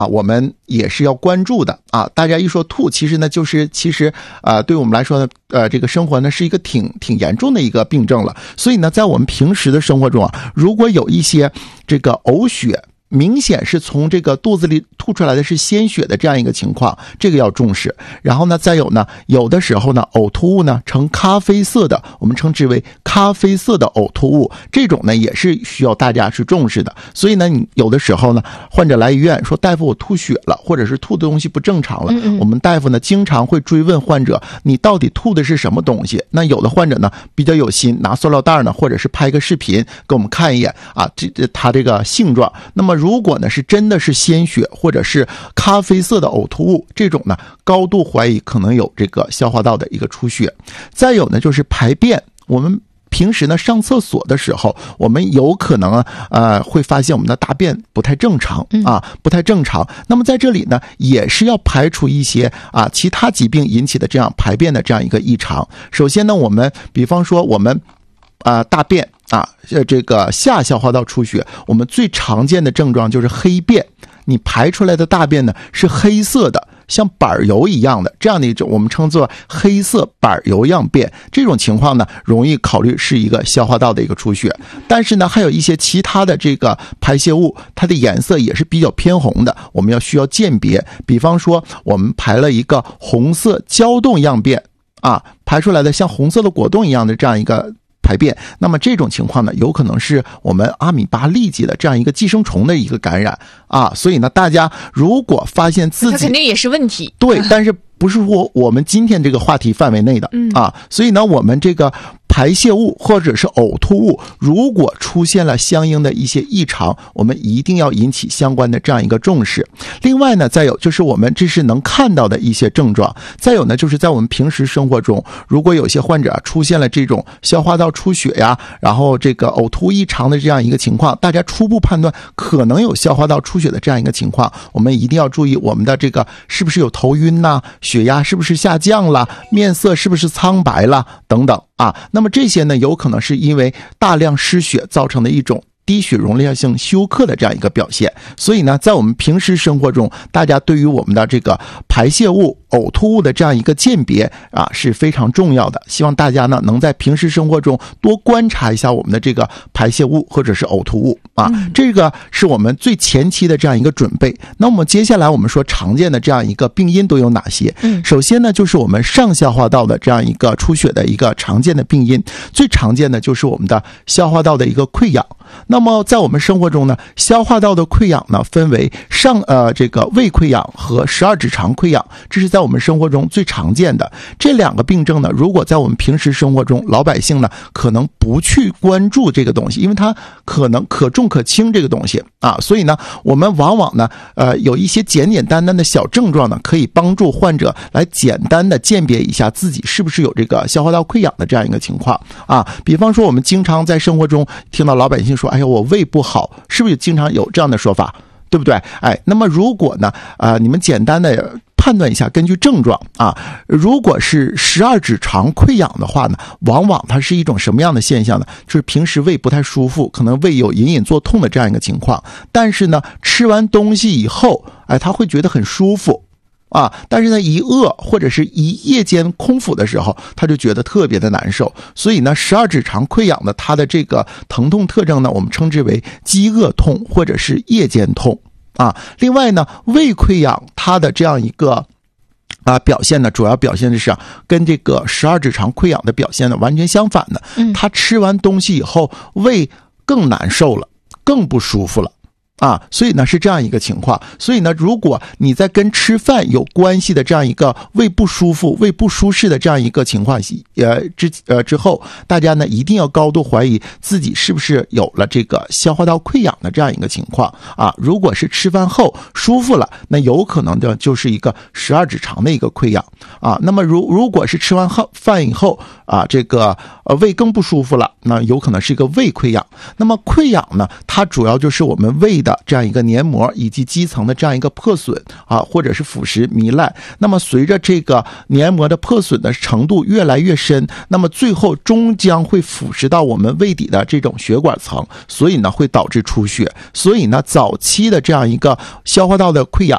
我们也是要关注的啊。大家一说吐，其实呢对我们来说呢，这个生活呢是一个挺严重的一个病症了。所以呢，在我们平时的生活中啊，如果有一些这个呕血，明显是从这个肚子里吐出来的是鲜血的这样一个情况，这个要重视。然后呢，再有呢，有的时候呢，呕吐物呢呈咖啡色的，我们称之为咖啡色的呕吐物，这种呢也是需要大家去重视的。所以呢，你有的时候呢，患者来医院说大夫我吐血了，或者是吐的东西不正常了，我们大夫呢经常会追问患者你到底吐的是什么东西。那有的患者呢比较有心，拿塑料袋呢，或者是拍个视频给我们看一眼啊，他这个性状。那么如果呢是真的是鲜血或者是咖啡色的呕吐物，这种呢高度怀疑可能有这个消化道的一个出血。再有呢就是排便，我们平时呢上厕所的时候，我们有可能会发现我们的大便不太正常不太正常。那么在这里呢也是要排除一些其他疾病引起的这样排便的这样一个异常。首先呢，我们比方说我们大便这个下消化道出血，我们最常见的症状就是黑便，你排出来的大便呢是黑色的，像板油一样的，这样的一种我们称作黑色板油样便。这种情况呢容易考虑是一个消化道的一个出血。但是呢还有一些其他的这个排泄物，它的颜色也是比较偏红的，我们需要鉴别。比方说我们排了一个红色胶冻样便排出来的像红色的果冻一样的这样一个排便，那么这种情况呢有可能是我们阿米巴痢疾的这样一个寄生虫的一个感染所以呢大家如果发现自己， 它肯定也是问题， 对，但是不是说我们今天这个话题范围内的所以呢我们这个排泄物或者是呕吐物如果出现了相应的一些异常，我们一定要引起相关的这样一个重视。另外呢，再有就是我们这是能看到的一些症状，再有呢就是在我们平时生活中，如果有些患者出现了这种消化道出血呀，然后这个呕吐异常的这样一个情况，大家初步判断可能有消化道出血的这样一个情况，我们一定要注意我们的这个是不是有头晕血压是不是下降了，面色是不是苍白了等等那么这些呢有可能是因为大量失血造成的一种低血容量性休克的这样一个表现。所以呢在我们平时生活中，大家对于我们的这个排泄物呕吐物的这样一个鉴别是非常重要的。希望大家呢能在平时生活中多观察一下我们的这个排泄物或者是呕吐物这个是我们最前期的这样一个准备。那我们接下来我们说常见的这样一个病因都有哪些？首先呢就是我们上消化道的这样一个出血的一个常见的病因，最常见的就是我们的消化道的一个溃疡。那么在我们生活中呢，消化道的溃疡呢分为这个胃溃疡和12指肠溃疡，这是在我们生活中最常见的。这两个病症呢，如果在我们平时生活中，老百姓呢可能不去关注这个东西，因为它可能可重可轻这个东西所以呢我们往往呢有一些简简单单的小症状呢，可以帮助患者来简单的鉴别一下自己是不是有这个消化道溃疡的这样一个情况比方说我们经常在生活中听到老百姓说哎呀我胃不好，是不是经常有这样的说法，对不对？那么如果呢你们简单的判断一下，根据症状如果是12指肠溃疡的话呢，往往它是一种什么样的现象呢？就是平时胃不太舒服，可能胃有隐隐作痛的这样一个情况，但是呢吃完东西以后他会觉得很舒服但是呢一饿或者是一夜间空腹的时候，他就觉得特别的难受。所以呢12指肠溃疡的它的这个疼痛特征呢，我们称之为饥饿痛或者是夜间痛另外呢胃溃疡它的这样一个表现呢，主要表现的是跟这个12指肠溃疡的表现呢完全相反的。他吃完东西以后胃更难受了，更不舒服了所以呢是这样一个情况。所以呢如果你在跟吃饭有关系的这样一个胃不舒服胃不舒适的这样一个情况之后，大家呢一定要高度怀疑自己是不是有了这个消化道溃疡的这样一个情况如果是吃饭后舒服了，那有可能就是一个12指肠的一个溃疡那么如果是吃完饭以后这个胃更不舒服了，那有可能是一个胃溃疡。那么溃疡呢，它主要就是我们胃的这样一个黏膜以及肌层的这样一个破损或者是腐蚀糜烂。那么随着这个黏膜的破损的程度越来越深，那么最后终将会腐蚀到我们胃底的这种血管层，所以呢会导致出血。所以呢早期的这样一个消化道的溃疡